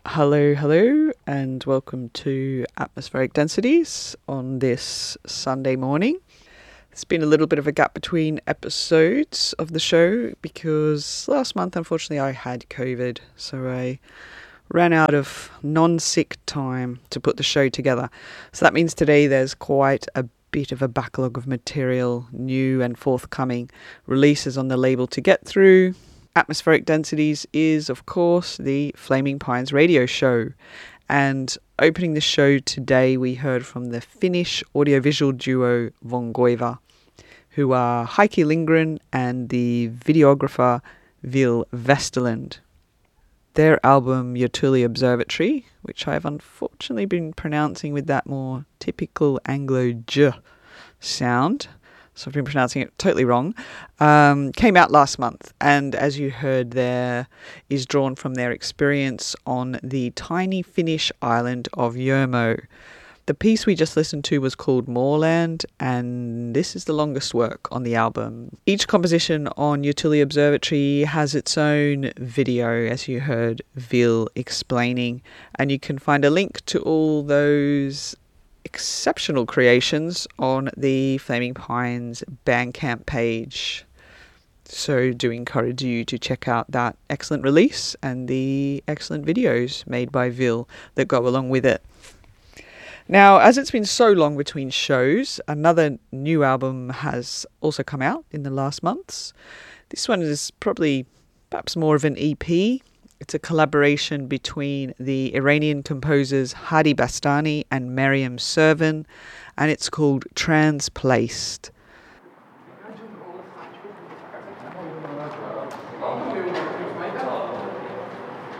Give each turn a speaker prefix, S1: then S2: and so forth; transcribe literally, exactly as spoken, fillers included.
S1: Hello, hello, and welcome to Atmospheric Densities on this Sunday morning. There's been a little bit of a gap between episodes of the show because last month, unfortunately, I had COVID, so I ran out of non-sick time to put the show together. So that means today there's quite a bit of a backlog of material, new and forthcoming releases on the label to get through. Atmospheric Densities is, of course, the Flaming Pines radio show. And opening the show today, we heard from the Finnish audiovisual duo Vongoiva, who are Heikki Lindgren and the videographer Ville Vesterland. Their album Yotuli Observatory, which I've unfortunately been pronouncing with that more typical Anglo-J sound, so I've been pronouncing it totally wrong, um, came out last month. And as you heard there, is drawn from their experience on the tiny Finnish island of Yermo. The piece we just listened to was called Moorland, and this is the longest work on the album. Each composition on Yotuli Observatory has its own video, as you heard Ville explaining, and you can find a link to all those exceptional creations on the Flaming Pines Bandcamp page. So do encourage you to check out that excellent release and the excellent videos made by Ville that go along with it. Now, as it's been so long between shows, another new album has also come out in the last months. This one is probably perhaps more of an E P. It's a collaboration between the Iranian composers Hadi Bastani and Maryam Servin, and it's called Transplaced.